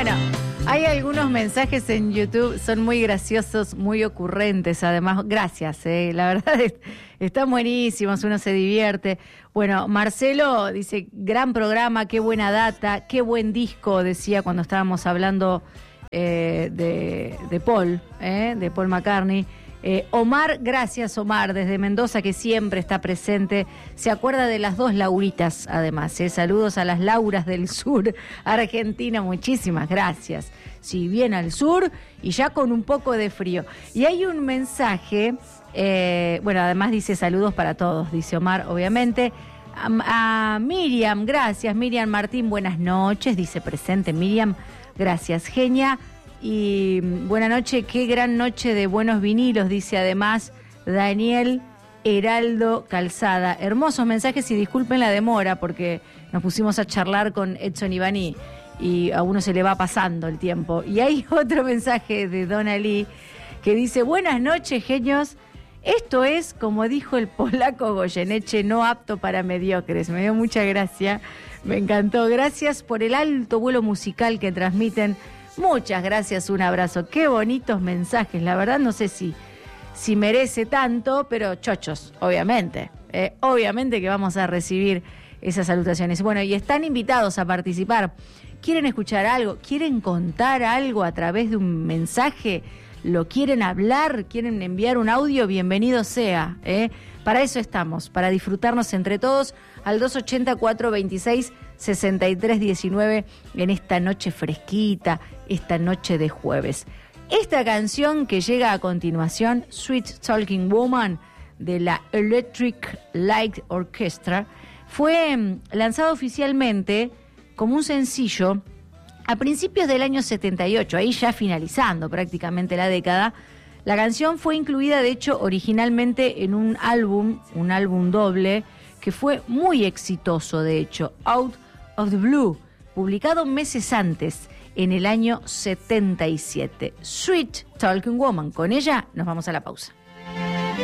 Bueno, hay algunos mensajes en YouTube, son muy graciosos, muy ocurrentes, además, gracias, la verdad están buenísimos, uno se divierte. Bueno, Marcelo dice, gran programa, qué buena data, qué buen disco, decía cuando estábamos hablando de Paul McCartney. Omar, gracias Omar, desde Mendoza, que siempre está presente, se acuerda de las dos Lauritas, además, saludos a las Lauras del sur, Argentina, muchísimas gracias. Sí, bien al sur y ya con un poco de frío. Y hay un mensaje, bueno, además dice saludos para todos, dice Omar, obviamente. A Miriam, gracias Miriam Martín, buenas noches, dice presente Miriam, gracias Genia. Y buena noche, qué gran noche de buenos vinilos, dice además Daniel Heraldo Calzada. Hermosos mensajes y disculpen la demora porque nos pusimos a charlar con Edson Ivani y a uno se le va pasando el tiempo. Y hay otro mensaje de Donna Lee que dice, buenas noches genios, esto es, como dijo el polaco Goyeneche, no apto para mediocres. Me dio mucha gracia, me encantó. Gracias por el alto vuelo musical que transmiten. Muchas gracias, un abrazo. Qué bonitos mensajes, la verdad no sé si merece tanto, pero chochos, obviamente. Obviamente que vamos a recibir esas salutaciones. Bueno, y están invitados a participar. ¿Quieren escuchar algo? ¿Quieren contar algo a través de un mensaje? ¿Lo quieren hablar? ¿Quieren enviar un audio? Bienvenido sea. Para eso estamos, para disfrutarnos entre todos al 280-426-6319 en esta noche fresquita, esta noche de jueves. Esta canción que llega a continuación, Sweet Talking Woman, de la Electric Light Orchestra, fue lanzado oficialmente como un sencillo a principios del año 78, ahí ya finalizando prácticamente la década. La canción fue incluida, de hecho, originalmente en un álbum doble, que fue muy exitoso, de hecho, Out of the Blue, publicado meses antes, en el año 77. Sweet Talking Woman. Con ella nos vamos a la pausa.